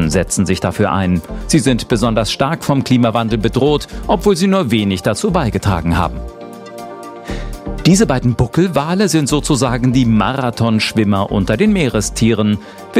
Arten setzen sich dafür ein. Sie sind besonders stark vom Klimawandel bedroht, obwohl sie nur wenig dazu beigetragen haben. Diese beiden Buckelwale sind sozusagen die Marathonschwimmer unter den Meerestieren.